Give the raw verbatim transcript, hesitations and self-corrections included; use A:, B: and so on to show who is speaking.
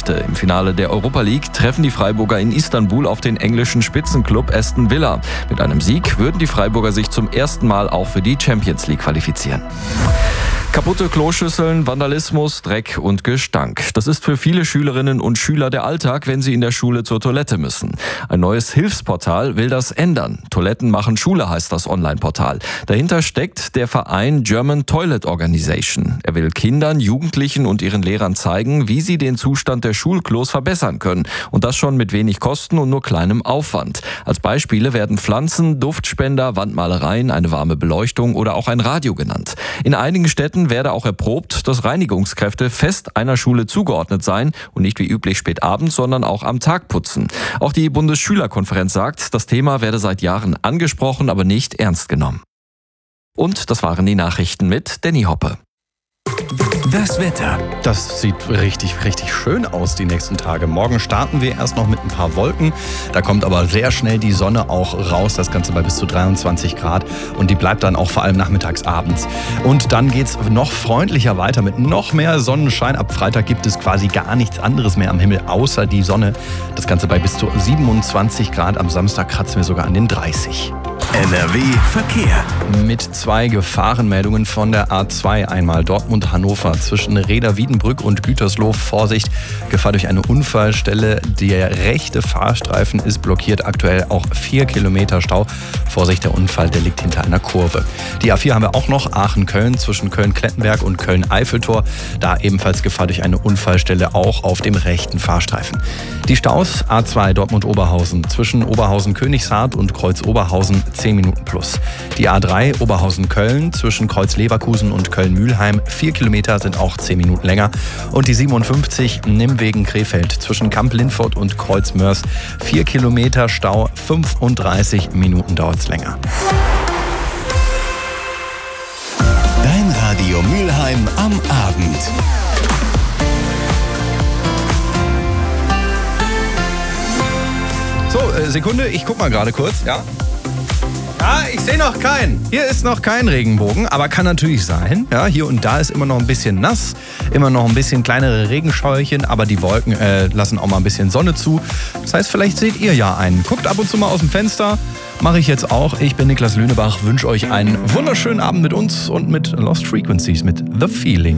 A: Geschichte. Im Finale der Europa League treffen die Freiburger in Istanbul auf den englischen Spitzenklub Aston Villa. Mit einem Sieg würden die Freiburger sich zum ersten Mal auch für die Champions League qualifizieren. Kaputte Kloschüsseln, Vandalismus, Dreck und Gestank. Das ist für viele Schülerinnen und Schüler der Alltag, wenn sie in der Schule zur Toilette müssen. Ein neues Hilfsportal will das ändern. Toiletten machen Schule heißt das Online-Portal. Dahinter steckt der Verein German Toilet Organization. Er will Kindern, Jugendlichen und ihren Lehrern zeigen, wie sie den Zustand der Schulklos verbessern können. Und das schon mit wenig Kosten und nur kleinem Aufwand. Als Beispiele werden Pflanzen, Duftspender, Wandmalereien, eine warme Beleuchtung oder auch ein Radio genannt. In einigen Städten werde auch erprobt, dass Reinigungskräfte fest einer Schule zugeordnet seien und nicht wie üblich spät abends, sondern auch am Tag putzen. Auch die Bundesschülerkonferenz sagt, das Thema werde seit Jahren angesprochen, aber nicht ernst genommen. Und das waren die Nachrichten mit Danny Hoppe.
B: Das Wetter. Das sieht richtig, richtig schön aus die nächsten Tage. Morgen starten wir erst noch mit ein paar Wolken. Da kommt aber sehr schnell die Sonne auch raus. Das Ganze bei bis zu dreiundzwanzig Grad. Und die bleibt dann auch vor allem nachmittags, abends. Und dann geht's noch freundlicher weiter mit noch mehr Sonnenschein. Ab Freitag gibt es quasi gar nichts anderes mehr am Himmel außer die Sonne. Das Ganze bei bis zu siebenundzwanzig Grad. Am Samstag kratzen wir sogar an den dreißig.
C: N R W Verkehr.
B: Mit zwei Gefahrenmeldungen von der A zwei. Einmal Dortmund-Hannover zwischen Reda-Wiedenbrück und Gütersloh. Vorsicht, Gefahr durch eine Unfallstelle. Der rechte Fahrstreifen ist blockiert. Aktuell auch vier Kilometer Stau. Vorsicht, der Unfall, der liegt hinter einer Kurve. Die A vier haben wir auch noch. Aachen-Köln zwischen Köln-Klettenberg und Köln-Eiffeltor. Da ebenfalls Gefahr durch eine Unfallstelle, auch auf dem rechten Fahrstreifen. Die Staus A zwei Dortmund-Oberhausen zwischen Oberhausen-Königshardt und Kreuz-Oberhausen zehn Minuten plus. Die A drei Oberhausen-Köln zwischen Kreuz-Leverkusen und Köln-Mühlheim vier Kilometer sind auch zehn Minuten länger. Und die siebenundfünfzig Nimwegen-Krefeld zwischen Kamp-Lindfort und Kreuz-Mörs vier Kilometer Stau, fünfunddreißig Minuten dauert es länger.
C: Dein Radio Mülheim am Abend.
B: So, äh, Sekunde, ich guck mal gerade kurz, ja? Ja, ich sehe noch keinen. Hier ist noch kein Regenbogen, aber kann natürlich sein. Ja, hier und da ist immer noch ein bisschen nass, immer noch ein bisschen kleinere Regenschäulchen, aber die Wolken äh, lassen auch mal ein bisschen Sonne zu. Das heißt, vielleicht seht ihr ja einen. Guckt ab und zu mal aus dem Fenster. Mache ich jetzt auch. Ich bin Niklas Lünebach, wünsche euch einen wunderschönen Abend mit uns und mit Lost Frequencies, mit The Feeling.